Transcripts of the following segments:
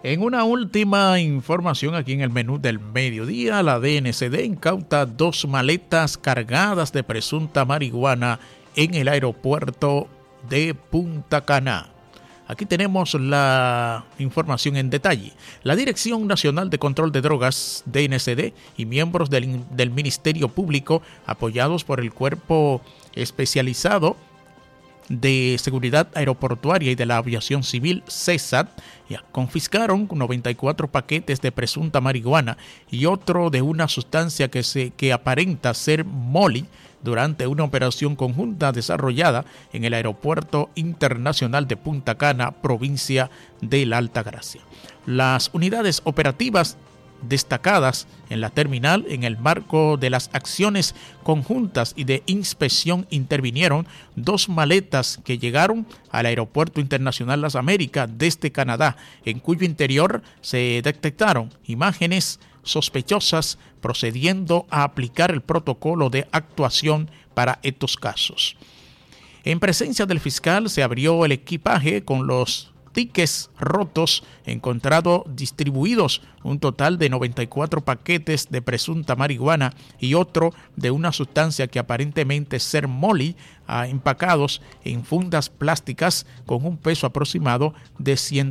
En una última información aquí en el menú del mediodía, la DNCD incauta 2 maletas cargadas de presunta marihuana en el aeropuerto de Punta Cana. Aquí tenemos la información en detalle. La Dirección Nacional de Control de Drogas, DNCD, y miembros del Ministerio Público, apoyados por el Cuerpo Especializado de Seguridad Aeroportuaria y de la Aviación Civil, CESAT, confiscaron 94 paquetes de presunta marihuana y otro de una sustancia que aparenta ser Molly durante una operación conjunta desarrollada en el Aeropuerto Internacional de Punta Cana, provincia de la Altagracia. Las unidades operativas destacadas en la terminal en el marco de las acciones conjuntas y de inspección intervinieron 2 maletas que llegaron al Aeropuerto Internacional Las Américas desde Canadá, en cuyo interior se detectaron imágenes sospechosas, procediendo a aplicar el protocolo de actuación para estos casos. En presencia del fiscal se abrió el equipaje con los tickets rotos encontrados distribuidos, un total de 94 paquetes de presunta marihuana y otro de una sustancia que aparentemente ser Molly, empacados en fundas plásticas con un peso aproximado de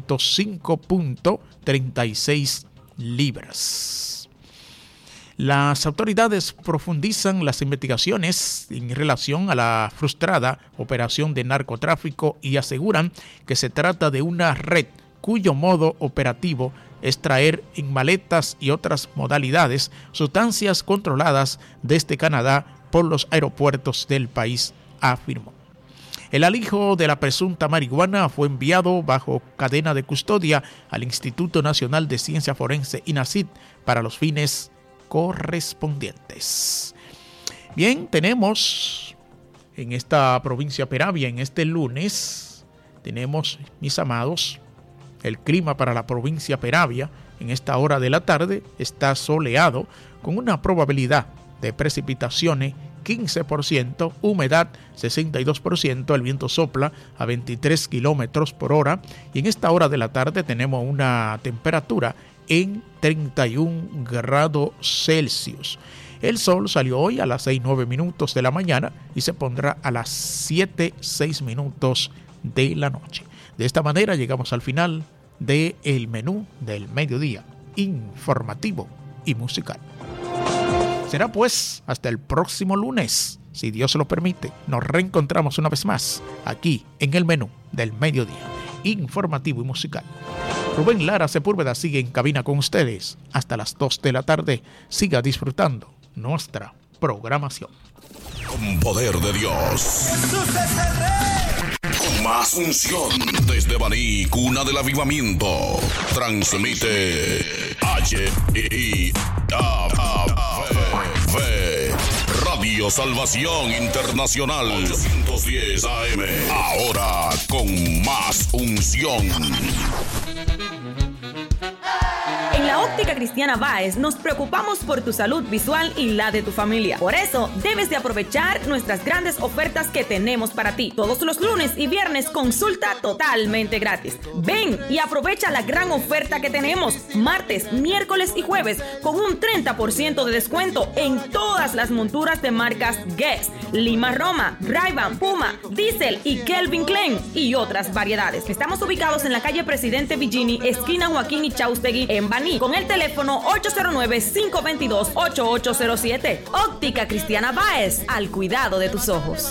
105.36 libras. Las autoridades profundizan las investigaciones en relación a la frustrada operación de narcotráfico y aseguran que se trata de una red cuyo modo operativo es traer en maletas y otras modalidades sustancias controladas desde Canadá por los aeropuertos del país, afirmó. El alijo de la presunta marihuana fue enviado bajo cadena de custodia al Instituto Nacional de Ciencia Forense, INACID, para los fines correspondientes. Bien, tenemos en esta provincia Peravia, en este lunes, tenemos, mis amados, el clima para la provincia Peravia en esta hora de la tarde está soleado con una probabilidad de precipitaciones 15%, humedad 62%, el viento sopla a 23 kilómetros por hora y en esta hora de la tarde tenemos una temperatura en 31 grados Celsius. El sol salió hoy a las 6:09 de la mañana y se pondrá a las 7:06 de la noche. De esta manera llegamos al final del menú del mediodía, informativo y musical. Será pues hasta el próximo lunes, si Dios lo permite. Nos reencontramos una vez más aquí en el menú del mediodía, informativo y musical. Rubén Lara Sepúlveda sigue en cabina con ustedes hasta las 2 de la tarde. Siga disfrutando nuestra programación. Con poder de Dios. ¡Jesús es el Rey! Con más unción desde Baní, cuna del avivamiento. Transmite Radio Salvación Internacional 810 AM. Ahora con más unción. En la Óptica Cristiana Báez nos preocupamos por tu salud visual y la de tu familia. Por eso, debes de aprovechar nuestras grandes ofertas que tenemos para ti. Todos los lunes y viernes, consulta totalmente gratis. Ven y aprovecha la gran oferta que tenemos martes, miércoles y jueves con un 30% de descuento en todas las monturas de marcas Guess, Lima Roma, Ray-Ban, Puma, Diesel y Kelvin Klein y otras variedades. Estamos ubicados en la calle Presidente Villini, esquina Joaquín y Chaustegui, en Baní, con el teléfono 809-522-8807. Óptica Cristiana Báez, al cuidado de tus ojos.